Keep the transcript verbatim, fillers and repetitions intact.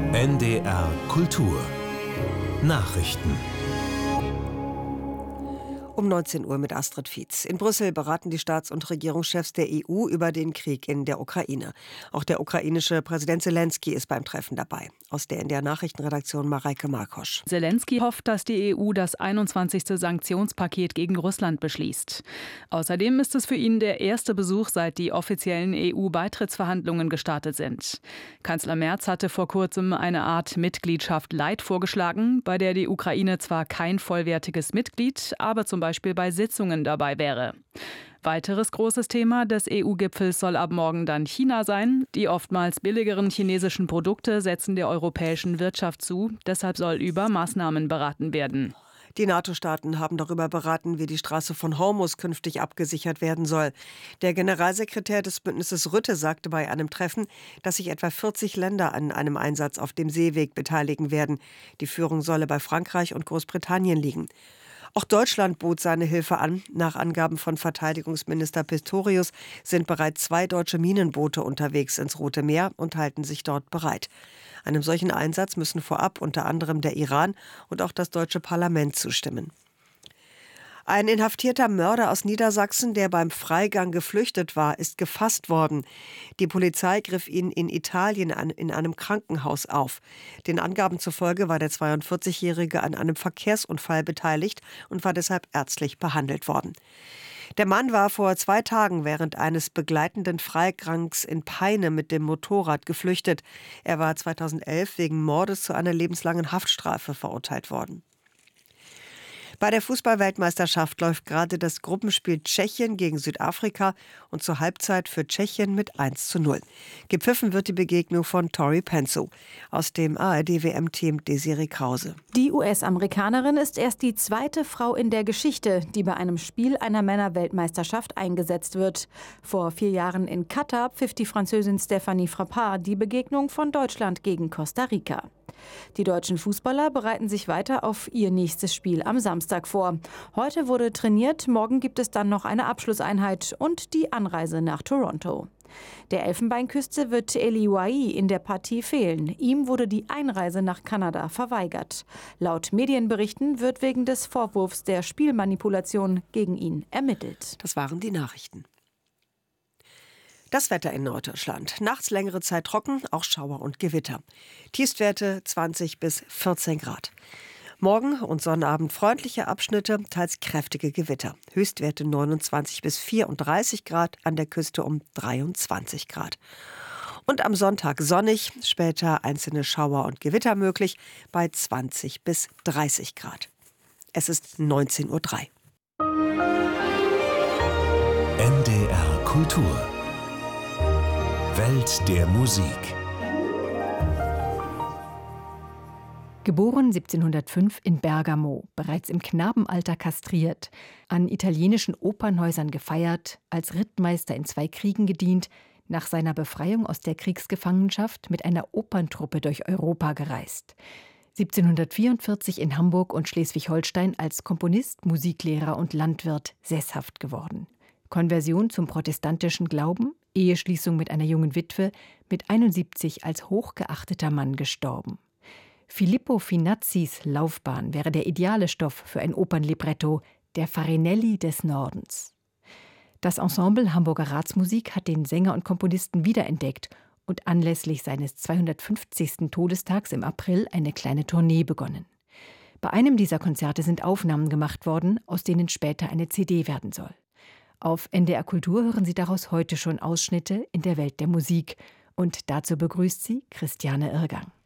N D R Kultur Nachrichten. Um neunzehn Uhr mit Astrid Fietz. In Brüssel beraten die Staats- und Regierungschefs der E U über den Krieg in der Ukraine. Auch der ukrainische Präsident Selenskyj ist beim Treffen dabei. Aus der N D R Nachrichtenredaktion Mareike Markosch. Selenskyj hofft, dass die E U das einundzwanzigste Sanktionspaket gegen Russland beschließt. Außerdem ist es für ihn der erste Besuch, seit die offiziellen E U-Beitrittsverhandlungen gestartet sind. Kanzler Merz hatte vor kurzem eine Art Mitgliedschaft Light vorgeschlagen, bei der die Ukraine zwar kein vollwertiges Mitglied, aber zum Beispiel bei Sitzungen dabei wäre. Weiteres großes Thema des E U-Gipfels soll ab morgen dann China sein. Die oftmals billigeren chinesischen Produkte setzen der europäischen Wirtschaft zu. Deshalb soll über Maßnahmen beraten werden. Die NATO-Staaten haben darüber beraten, wie die Straße von Hormuz künftig abgesichert werden soll. Der Generalsekretär des Bündnisses Rutte sagte bei einem Treffen, dass sich etwa vierzig Länder an einem Einsatz auf dem Seeweg beteiligen werden. Die Führung solle bei Frankreich und Großbritannien liegen. Auch Deutschland bot seine Hilfe an. Nach Angaben von Verteidigungsminister Pistorius sind bereits zwei deutsche Minenboote unterwegs ins Rote Meer und halten sich dort bereit. Einem solchen Einsatz müssen vorab unter anderem der Iran und auch das deutsche Parlament zustimmen. Ein inhaftierter Mörder aus Niedersachsen, der beim Freigang geflüchtet war, ist gefasst worden. Die Polizei griff ihn in Italien an, in einem Krankenhaus auf. Den Angaben zufolge war der zweiundvierzigjährige an einem Verkehrsunfall beteiligt und war deshalb ärztlich behandelt worden. Der Mann war vor zwei Tagen während eines begleitenden Freigangs in Peine mit dem Motorrad geflüchtet. Er war zweitausendelf wegen Mordes zu einer lebenslangen Haftstrafe verurteilt worden. Bei der Fußball-Weltmeisterschaft läuft gerade das Gruppenspiel Tschechien gegen Südafrika und zur Halbzeit für Tschechien mit eins zu null. Gepfiffen wird die Begegnung von Tori Penso. Aus dem A R D-W M-Team Desiree Krause. Die U S-Amerikanerin ist erst die zweite Frau in der Geschichte, die bei einem Spiel einer Männer-Weltmeisterschaft eingesetzt wird. Vor vier Jahren in Katar pfiff die Französin Stéphanie Frappart die Begegnung von Deutschland gegen Costa Rica. Die deutschen Fußballer bereiten sich weiter auf ihr nächstes Spiel am Samstag vor. Heute wurde trainiert, morgen gibt es dann noch eine Abschlusseinheit und die Anreise nach Toronto. Der Elfenbeinküste wird Eli Wahi in der Partie fehlen. Ihm wurde die Einreise nach Kanada verweigert. Laut Medienberichten wird wegen des Vorwurfs der Spielmanipulation gegen ihn ermittelt. Das waren die Nachrichten. Das Wetter in Norddeutschland. Nachts längere Zeit trocken, auch Schauer und Gewitter. Tiefstwerte zwanzig bis vierzehn Grad. Morgen und Sonnabend freundliche Abschnitte, teils kräftige Gewitter. Höchstwerte neunundzwanzig bis vierunddreißig Grad, an der Küste um dreiundzwanzig Grad. Und am Sonntag sonnig, später einzelne Schauer und Gewitter möglich bei zwanzig bis dreißig Grad. Es ist neunzehn Uhr drei. N D R Kultur Welt der Musik. Geboren siebzehnhundertfünf in Bergamo, bereits im Knabenalter kastriert, an italienischen Opernhäusern gefeiert, als Rittmeister in zwei Kriegen gedient, nach seiner Befreiung aus der Kriegsgefangenschaft mit einer Operntruppe durch Europa gereist. siebzehnhundertvierundvierzig in Hamburg und Schleswig-Holstein als Komponist, Musiklehrer und Landwirt sesshaft geworden. Konversion zum protestantischen Glauben, Eheschließung mit einer jungen Witwe, mit einundsiebzig als hochgeachteter Mann gestorben. Filippo Finazzis Laufbahn wäre der ideale Stoff für ein Opernlibretto, der Farinelli des Nordens. Das Ensemble Hamburger Ratsmusik hat den Sänger und Komponisten wiederentdeckt und anlässlich seines zweihundertfünfzigsten Todestags im April eine kleine Tournee begonnen. Bei einem dieser Konzerte sind Aufnahmen gemacht worden, aus denen später eine C D werden soll. Auf N D R Kultur hören Sie daraus heute schon Ausschnitte in der Welt der Musik. Und dazu begrüßt Sie Christiane Irrgang.